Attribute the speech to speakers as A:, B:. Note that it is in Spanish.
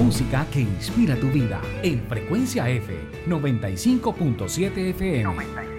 A: música que inspira tu vida en Frecuencia F 95.7 FM.